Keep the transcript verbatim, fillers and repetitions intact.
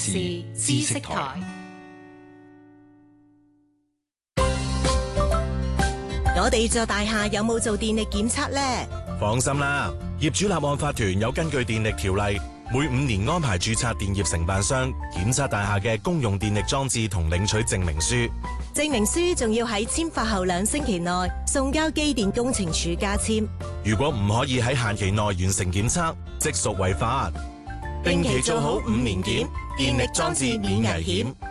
事知識台。 我哋座大廈有冇做電力檢測呢？ 放心啦，業主立案法團有根據電力條例，每五年安排註冊電業承辦商檢測大廈嘅公用電力裝置同領取證明書。 證明書仲要喺簽發後兩星期內送交機電工程署加簽。 如果唔可以喺限期內完成檢測，即屬違法。 定期做好五年檢，電力裝置免危險。